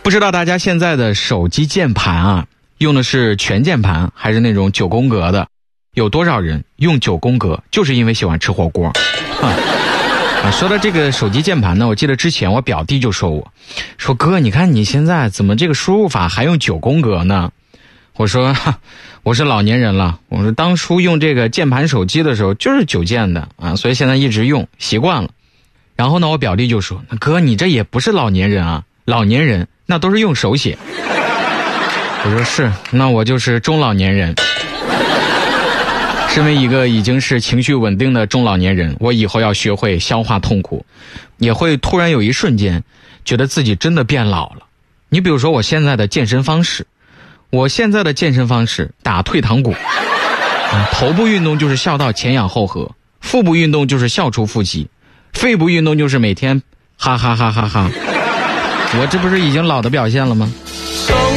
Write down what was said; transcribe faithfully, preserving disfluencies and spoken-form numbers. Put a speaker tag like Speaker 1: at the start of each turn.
Speaker 1: 不知道大家现在的手机键盘啊，用的是全键盘还是那种九宫格的？有多少人用九宫格就是因为喜欢吃火锅？啊，说到这个手机键盘呢，我记得之前我表弟就说我，说哥，你看你现在怎么这个输入法还用九宫格呢？我说我是老年人了，我说当初用这个键盘手机的时候就是九键的啊，所以现在一直用习惯了。然后呢，我表弟就说，那哥你这也不是老年人啊，老年人那都是用手写。我说是，那我就是中老年人。身为一个已经是情绪稳定的中老年人，我以后要学会消化痛苦，也会突然有一瞬间觉得自己真的变老了。你比如说我现在的健身方式，我现在的健身方式打退堂鼓，啊、头部运动就是笑到前仰后合，腹部运动就是笑出腹肌，肺部运动就是每天哈哈哈哈哈。我这不是已经老的表现了吗？